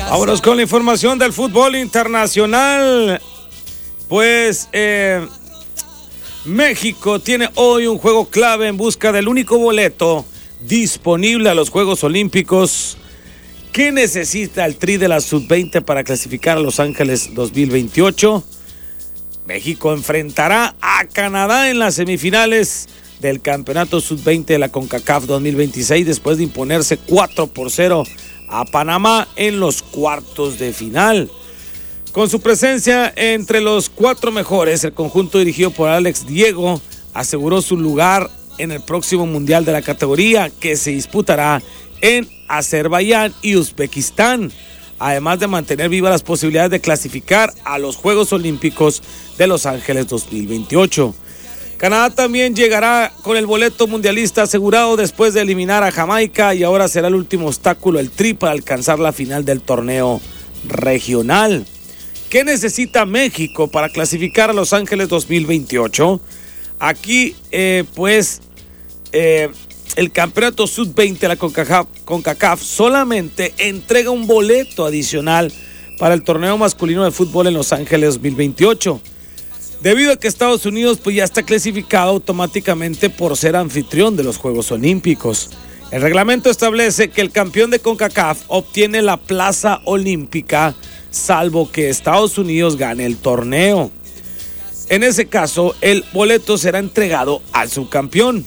Vámonos con la información del fútbol internacional. Pues México tiene hoy un juego clave en busca del único boleto disponible a los Juegos Olímpicos. ¿Qué necesita el Tri de la Sub-20 para clasificar a Los Ángeles 2028? México enfrentará a Canadá en las semifinales del Campeonato Sub-20 de la CONCACAF 2026 después de imponerse 4-0 a Panamá en los cuartos de final. Con su presencia entre los 4 mejores, el conjunto dirigido por Alex Diego aseguró su lugar en el próximo Mundial de la categoría que se disputará en Azerbaiyán y Uzbekistán, además de mantener vivas las posibilidades de clasificar a los Juegos Olímpicos de Los Ángeles 2028. Canadá también llegará con el boleto mundialista asegurado después de eliminar a Jamaica y ahora será el último obstáculo el Tri para alcanzar la final del torneo regional. ¿Qué necesita México para clasificar a Los Ángeles 2028? Aquí, el Campeonato Sub-20 de la CONCACAF solamente entrega un boleto adicional para el torneo masculino de fútbol en Los Ángeles 2028. Debido a que Estados Unidos ya está clasificado automáticamente por ser anfitrión de los Juegos Olímpicos. El reglamento establece que el campeón de CONCACAF obtiene la plaza olímpica, salvo que Estados Unidos gane el torneo. En ese caso, el boleto será entregado al subcampeón.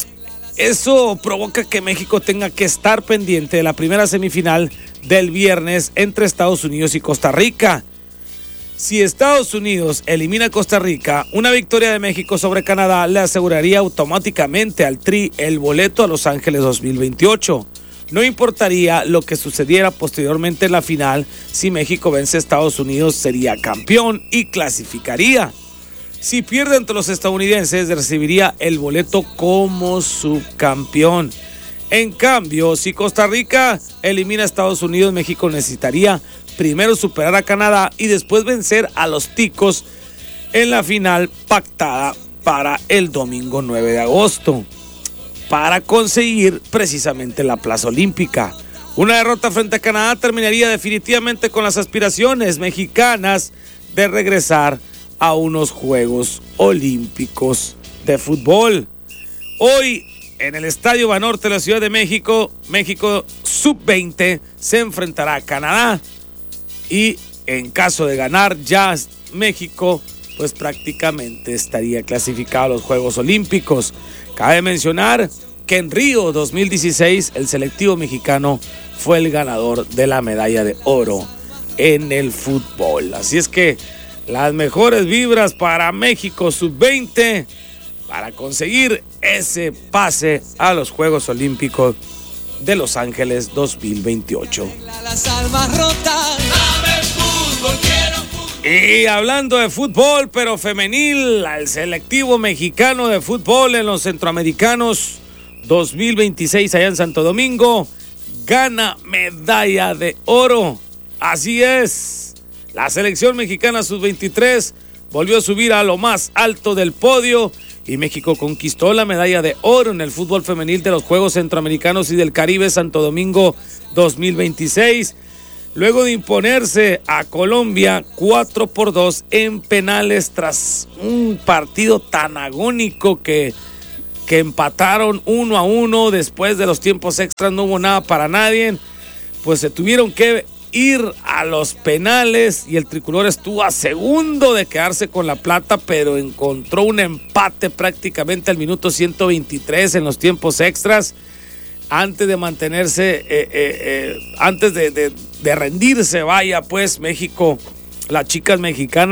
Eso provoca que México tenga que estar pendiente de la primera semifinal del viernes entre Estados Unidos y Costa Rica. Si Estados Unidos elimina a Costa Rica, una victoria de México sobre Canadá le aseguraría automáticamente al Tri el boleto a Los Ángeles 2028. No importaría lo que sucediera posteriormente en la final, si México vence a Estados Unidos sería campeón y clasificaría. Si pierde ante los estadounidenses, recibiría el boleto como subcampeón. En cambio, si Costa Rica elimina a Estados Unidos, México necesitaría primero superar a Canadá y después vencer a los ticos en la final pactada para el domingo 9 de agosto para conseguir precisamente la plaza olímpica. Una derrota frente a Canadá terminaría definitivamente con las aspiraciones mexicanas de regresar a unos Juegos Olímpicos de fútbol. Hoy, en el Estadio Banorte de la Ciudad de México, México Sub-20 se enfrentará a Canadá. Y en caso de ganar ya México, pues prácticamente estaría clasificado a los Juegos Olímpicos. Cabe mencionar que en Río 2016 el selectivo mexicano fue el ganador de la medalla de oro en el fútbol. Así es que las mejores vibras para México Sub-20 para conseguir ese pase a los Juegos Olímpicos de Los Ángeles 2028. Y hablando de fútbol, pero femenil, el selectivo mexicano de fútbol en los Centroamericanos 2026 allá en Santo Domingo gana medalla de oro. Así es, la selección mexicana sub-23 volvió a subir a lo más alto del podio y México conquistó la medalla de oro en el fútbol femenil de los Juegos Centroamericanos y del Caribe Santo Domingo 2026. Luego de imponerse a Colombia 4-2 en penales tras un partido tan agónico que empataron 1-1, después de los tiempos extras no hubo nada para nadie, pues se tuvieron que ir a los penales y el tricolor estuvo a segundo de quedarse con la plata, pero encontró un empate prácticamente al minuto 123 en los tiempos extras. Antes de mantenerse, antes de rendirse, vaya pues México, las chicas mexicanas